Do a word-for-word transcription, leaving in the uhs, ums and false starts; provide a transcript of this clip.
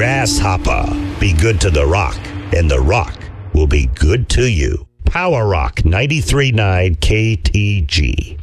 Grasshopper, be good to the rock, and the rock will be good to you. Power Rock ninety-three point nine K T G.